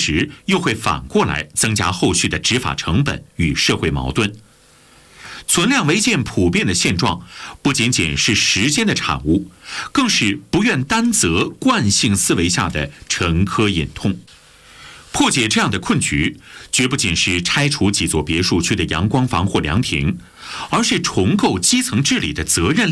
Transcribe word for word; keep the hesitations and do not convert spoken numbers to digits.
时又会反过来增加后续的执法成本与社会矛盾。存量违建普遍的现状，不仅仅是时间的产物，更是不愿担责惯性思维下的沉疴隐痛。破解这样的困局，绝不仅是拆除几座别墅区的阳光房或凉亭，而是重构基层治理的责任